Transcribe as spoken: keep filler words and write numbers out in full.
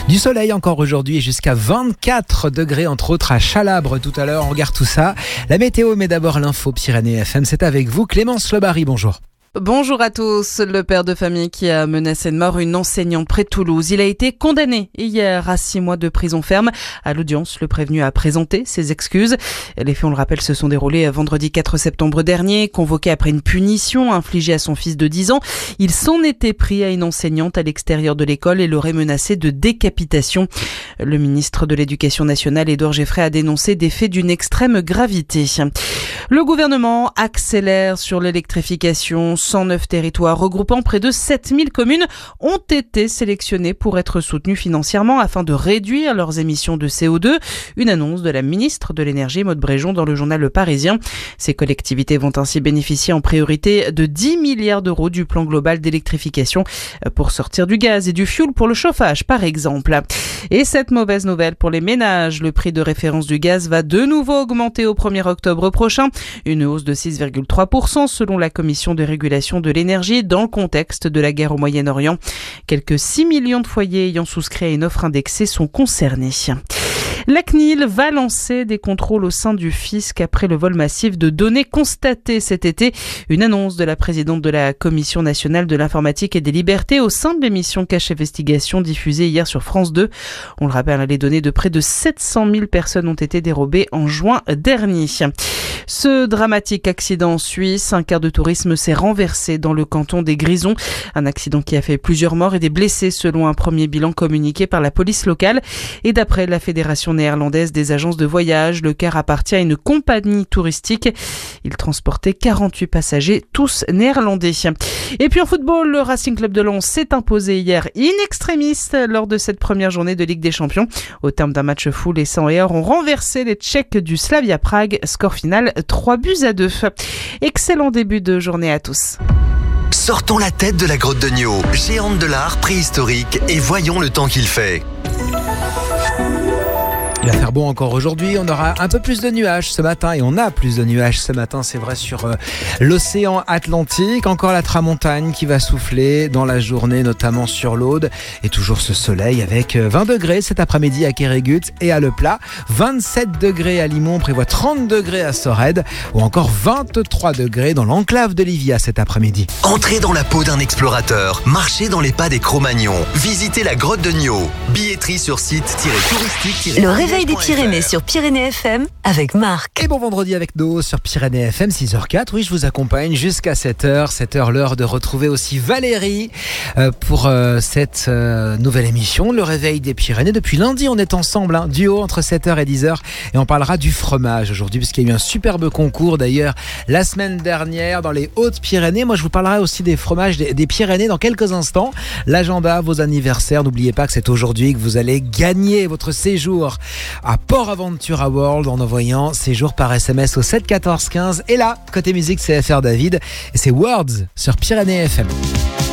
Du soleil encore aujourd'hui et jusqu'à vingt-quatre degrés entre autres à Chalabre tout à l'heure. On regarde tout ça. La météo, mais d'abord l'info Pyrénées F M. C'est avec vous Clémence Lebary, bonjour. Bonjour à tous. Le père de famille qui a menacé de mort une enseignante près de Toulouse. Il a été condamné hier à six mois de prison ferme. À l'audience, le prévenu a présenté ses excuses. Les faits, on le rappelle, se sont déroulés vendredi quatre septembre dernier. Convoqué après une punition infligée à son fils de dix ans, il s'en était pris à une enseignante à l'extérieur de l'école et l'aurait menacé de décapitation. Le ministre de l'Éducation nationale, Édouard Geoffrey, a dénoncé des faits d'une extrême gravité. Le gouvernement accélère sur l'électrification. cent neuf territoires regroupant près de sept mille communes ont été sélectionnés pour être soutenus financièrement afin de réduire leurs émissions de C O deux. Une annonce de la ministre de l'Énergie, Maud Bréjon, dans le journal Le Parisien. Ces collectivités vont ainsi bénéficier en priorité de dix milliards d'euros du plan global d'électrification pour sortir du gaz et du fioul pour le chauffage, par exemple. Et cette mauvaise nouvelle pour les ménages, le prix de référence du gaz va de nouveau augmenter au premier octobre prochain. Une hausse de six virgule trois pour cent selon la Commission de régulation de l'énergie dans le contexte de la guerre au Moyen-Orient. Quelques six millions de foyers ayant souscrit à une offre indexée sont concernés. La C N I L va lancer des contrôles au sein du fisc après le vol massif de données constatées cet été. Une annonce de la présidente de la Commission nationale de l'informatique et des libertés au sein de l'émission Cache Investigation diffusée hier sur France deux. On le rappelle, les données de près de sept cent mille personnes ont été dérobées en juin dernier. Ce dramatique accident en Suisse, un car de tourisme s'est renversé dans le canton des Grisons. Un accident qui a fait plusieurs morts et des blessés selon un premier bilan communiqué par la police locale. Et d'après la Fédération néerlandaise des agences de voyage, le car appartient à une compagnie touristique. Il transportait quarante-huit passagers, tous néerlandais. Et puis en football, le Racing Club de Lens s'est imposé hier in extremis lors de cette première journée de Ligue des Champions. Au terme d'un match fou, les cent et or ont renversé les Tchèques du Slavia Prague. Score final trois buts à deux. Excellent début de journée à tous. Sortons la tête de la grotte de Nio, géante de l'art préhistorique, et voyons le temps qu'il fait. Il va faire bon encore aujourd'hui, on aura un peu plus de nuages ce matin et on a plus de nuages ce matin, c'est vrai, sur euh, l'océan Atlantique. Encore la tramontagne qui va souffler dans la journée, notamment sur l'Aude, et toujours ce soleil avec vingt degrés cet après-midi à Kérégut et à Le Plat, vingt-sept degrés à Limon, on prévoit trente degrés à Sorède ou encore vingt-trois degrés dans l'enclave de Livia cet après-midi. Entrez dans la peau d'un explorateur, marchez dans les pas des Cro-Magnons, visitez la grotte de Nio, billetterie sur site-touristique. Le réveil des Pyrénées sur Pyrénées F M avec Marc. Et bon vendredi avec nous sur Pyrénées F M, six heures quatre. Oui, je vous accompagne jusqu'à sept heures. sept heures, l'heure de retrouver aussi Valérie euh, pour euh, cette euh, nouvelle émission, Le Réveil des Pyrénées. Depuis lundi, on est ensemble, hein, duo entre sept heures et dix heures. Et on parlera du fromage aujourd'hui, puisqu'il y a eu un superbe concours d'ailleurs la semaine dernière dans les Hautes-Pyrénées. Moi, je vous parlerai aussi des fromages des, des Pyrénées dans quelques instants. L'agenda, vos anniversaires. N'oubliez pas que c'est aujourd'hui que vous allez gagner votre séjour à Port Aventura World en envoyant séjour par S M S au sept quatorze quinze. Et là, côté musique, c'est F R David et c'est Words sur Pyrénées F M.